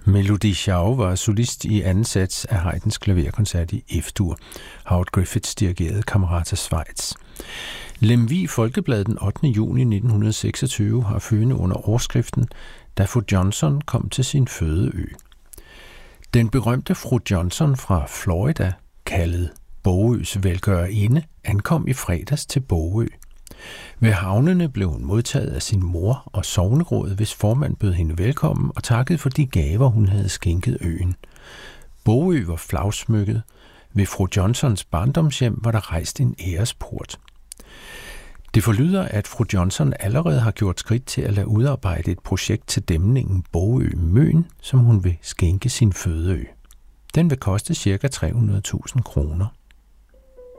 Melody Shaw var solist i anden sats af Haydns klaverkoncert i F-dur. Howard Griffiths dirigerede Camerata Schweiz. Lemvig Folkeblad den 8. juni 1926 har følgende under overskriften Da fru Johnson kom til sin fødeø. Den berømte fru Johnson fra Florida, kaldet Bogøs velgørerinde, ankom i fredags til Bogø. Ved havnene blev hun modtaget af sin mor og sognerådet, hvis formand bød hende velkommen og takkede for de gaver, hun havde skænket øen. Bogø var flagsmykket. Ved fru Johnsons barndomshjem var der rejst en æresport. Det forlyder, at fru Johnson allerede har gjort skridt til at lade udarbejde et projekt til dæmningen Bogø-Møn, som hun vil skænke sin fødeø. Den vil koste ca. 300.000 kroner.